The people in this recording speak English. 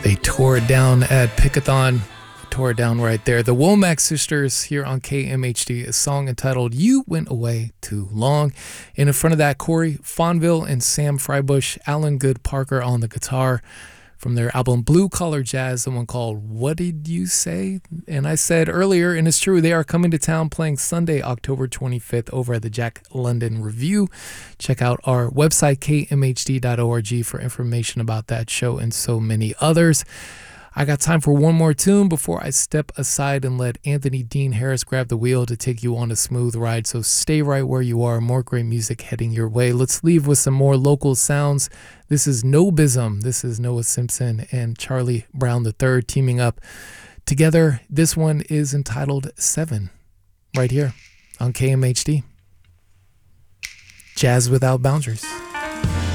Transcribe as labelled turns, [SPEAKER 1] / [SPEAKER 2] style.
[SPEAKER 1] They tore it down at Pickathon. Tore it down right there. The Womack Sisters here on KMHD, a song entitled You Went Away Too Long. And in front of that, Corey Fonville and Sam Freibush, Alan Good Parker on the guitar from their album Blue Collar Jazz, the one called What Did You Say? And I said earlier, and it's true, they are coming to town playing Sunday, October 25th over at the Jack London Review. Check out our website, kmhd.org, for information about that show and so many others. I got time for one more tune before I step aside and let Anthony Dean Harris grab the wheel to take you on a smooth ride. So stay right where you are. More great music heading your way. Let's leave with some more local sounds. This is Nobism. This is Noah Simpson and Charlie Brown III teaming up together. This one is entitled 7 right here on KMHD. Jazz Without Boundaries.